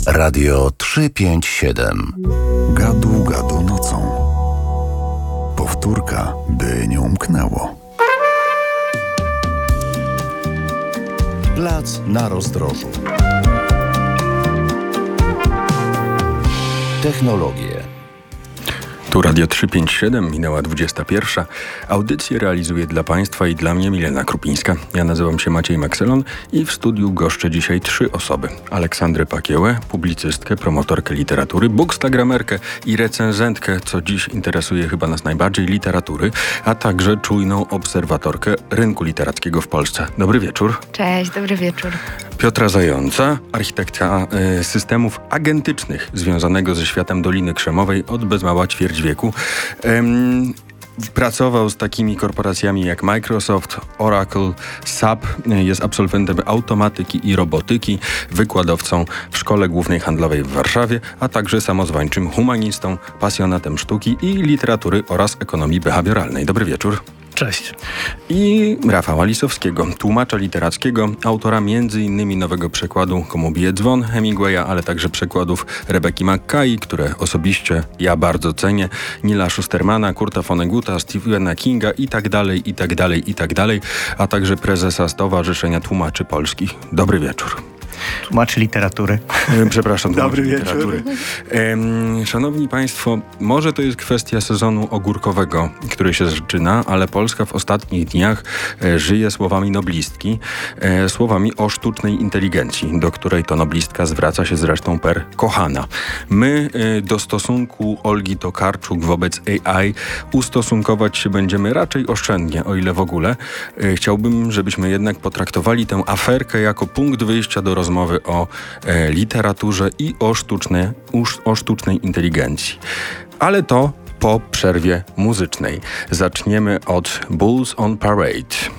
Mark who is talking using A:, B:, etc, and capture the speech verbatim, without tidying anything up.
A: Radio trzysta pięćdziesiąt siedem.
B: Gadu, gadu nocą. Powtórka, by nie umknęło.
A: Plac na rozdrożu. Technologie.
C: Tu Radio trzysta pięćdziesiąt siedem, minęła dwudziesta pierwsza. Audycję realizuje dla Państwa i dla mnie Milena Krupińska. Ja nazywam się Maciej Makselon i w studiu goszczę dzisiaj trzy osoby. Aleksandrę Pakiełę, publicystkę, promotorkę literatury, bookstagramerkę i recenzentkę, co dziś interesuje chyba nas najbardziej, literatury, a także czujną obserwatorkę rynku literackiego w Polsce. Dobry wieczór.
D: Cześć, dobry wieczór.
C: Piotra Zająca, architekta y, systemów agentycznych związanego ze światem Doliny Krzemowej od bez mała ćwierć wieku. Ym, Pracował z takimi korporacjami jak Microsoft, Oracle, S A P, jest absolwentem automatyki i robotyki, wykładowcą w Szkole Głównej Handlowej w Warszawie, a także samozwańczym humanistą, pasjonatem sztuki i literatury oraz ekonomii behawioralnej. Dobry wieczór.
E: Cześć.
C: I Rafała Lisowskiego, tłumacza literackiego, autora między innymi nowego przekładu Komu bije dzwon Hemingwaya, ale także przekładów Rebeki McKay, które osobiście ja bardzo cenię, Nila Schustermana, Kurta Vonneguta, Stephena Kinga i tak dalej, i tak dalej, i tak dalej, a także prezesa Stowarzyszenia Tłumaczy Polskich. Dobry wieczór.
E: Tłumaczy literatury.
C: Przepraszam,
E: Dobry
C: literatury. Ehm, szanowni Państwo, może to jest kwestia sezonu ogórkowego, który się zaczyna, ale Polska w ostatnich dniach e, żyje słowami noblistki, e, słowami o sztucznej inteligencji, do której to noblistka zwraca się zresztą per kochana. My e, do stosunku Olgi Tokarczuk wobec A I ustosunkować się będziemy raczej oszczędnie, o ile w ogóle. E, chciałbym, żebyśmy jednak potraktowali tę aferkę jako punkt wyjścia do rozmowy o e, literaturze i o, sztuczne, uż, o sztucznej inteligencji. Ale to po przerwie muzycznej. Zaczniemy od Bulls on Parade.